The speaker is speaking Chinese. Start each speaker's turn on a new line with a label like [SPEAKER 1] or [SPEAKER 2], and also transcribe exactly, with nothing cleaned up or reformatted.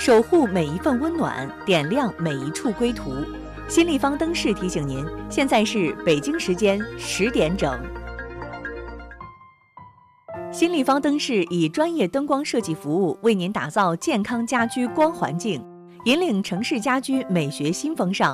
[SPEAKER 1] 守护每一份温暖，点亮每一处归途。新立方灯饰提醒您，现在是北京时间十点整。新立方灯饰以专业灯光设计服务，为您打造健康家居光环境，引领城市家居美学新风尚。